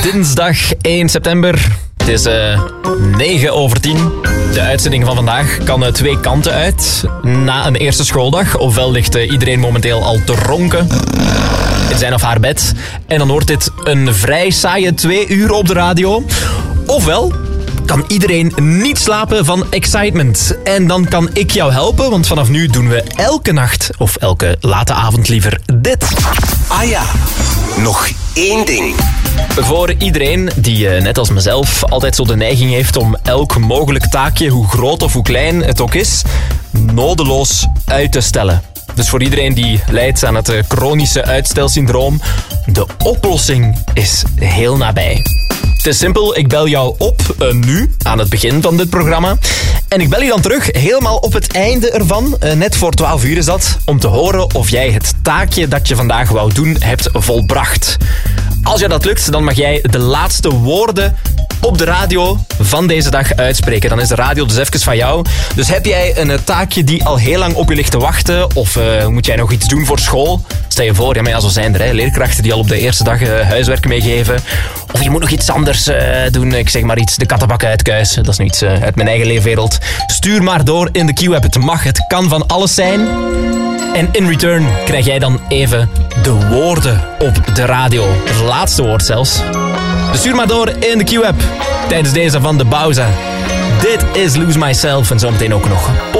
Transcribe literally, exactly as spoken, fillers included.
dinsdag één september. Het is uh, negen over tien. De uitzending van vandaag kan uh, twee kanten uit. Na een eerste schooldag. Ofwel ligt uh, iedereen momenteel al dronken in zijn of haar bed. En dan wordt dit een vrij saaie twee uur op de radio. Ofwel kan iedereen niet slapen van excitement. En dan kan ik jou helpen, want vanaf nu doen we elke nacht, of elke late avond liever, dit. Ah ja, nog één ding. Voor iedereen die, net als mezelf, altijd zo de neiging heeft om elk mogelijk taakje, hoe groot of hoe klein het ook is, nodeloos uit te stellen. Dus voor iedereen die lijdt aan het chronische uitstelsyndroom, de oplossing is heel nabij. Het is simpel, ik bel jou op, uh, nu, aan het begin van dit programma. En ik bel je dan terug, helemaal op het einde ervan, uh, net voor twaalf uur is dat, om te horen of jij het taakje dat je vandaag wou doen hebt volbracht. Als je dat lukt, dan mag jij de laatste woorden op de radio van deze dag uitspreken. Dan is de radio dus even van jou. Dus heb jij een taakje die al heel lang op je ligt te wachten? Of uh, moet jij nog iets doen voor school? Stel je voor, ja, maar ja, zo zijn er hè, leerkrachten die al op de eerste dag uh, huiswerk meegeven. Of je moet nog iets anders uh, doen. Ik zeg maar iets, de kattenbakken uitkuisen. Dat is nu iets uh, uit mijn eigen leefwereld. Stuur maar door in de Q-app. Het mag, het kan van alles zijn. En in return krijg jij dan even de woorden op de radio. Het laatste woord zelfs. Dus stuur maar door in de Q-app tijdens deze van de Bauza. Dit is Lose Myself en zometeen ook nog